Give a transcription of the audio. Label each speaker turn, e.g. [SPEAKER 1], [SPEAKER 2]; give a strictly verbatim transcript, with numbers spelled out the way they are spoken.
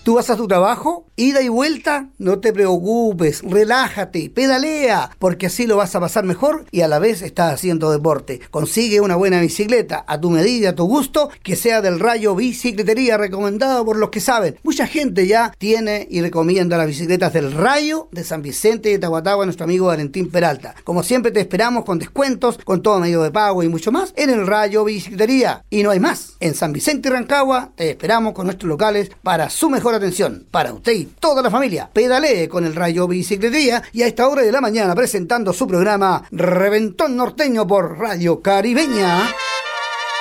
[SPEAKER 1] ¿Tú vas a tu trabajo? ¿Ida y vuelta? No te preocupes, relájate, pedalea, porque así lo vas a pasar mejor y a la vez estás haciendo deporte. Consigue una buena bicicleta a tu medida, a tu gusto, que sea del Rayo Bicicletería, recomendado por los que saben. Mucha gente ya tiene y recomienda las bicicletas del Rayo de San Vicente y de Tahuatahua, nuestro amigo Valentín Peralta. Como siempre te esperamos con descuentos, con todo medio de pago y mucho más en el Rayo Bicicletería. Y no hay más. En San Vicente y Rancagua te esperamos con nuestros locales para su mejor atención. Para usted y toda la familia, pedalee con el Rayo Bicicletería y a esta hora de la mañana presentando su programa Reventón Norteño por Radio Caribeña.